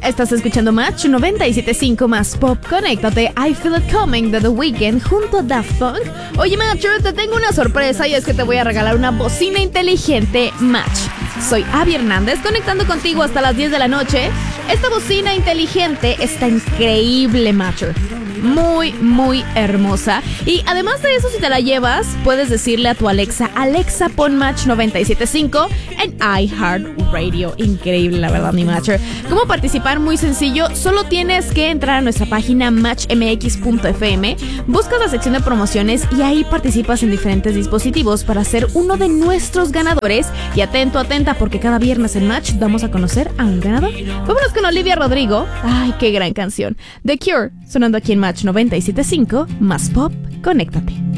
Estás escuchando Match 97.5 más Pop. Conéctate, I Feel It Coming de The Weeknd junto a Daft Punk. Oye, Matcher, te tengo una sorpresa y es que te voy a regalar una bocina inteligente Match. Soy Abby Hernández, conectando contigo hasta las 10 de la noche. Esta bocina inteligente está increíble, Matcher. Muy, muy hermosa. Y además de eso, si te la llevas, puedes decirle a tu Alexa: Alexa, pon Match 97.5 en iHeartRadio. Increíble, la verdad, mi Matcher. ¿Cómo participar? Muy sencillo. Solo tienes que entrar a nuestra página matchmx.fm, buscas la sección de promociones y ahí participas en diferentes dispositivos para ser uno de nuestros ganadores. Y atento, atenta, porque cada viernes en Match damos a conocer a un ganador. Vámonos con Olivia Rodrigo. Ay, qué gran canción. The Cure, sonando aquí en Match 97.5 más Pop. Conéctate.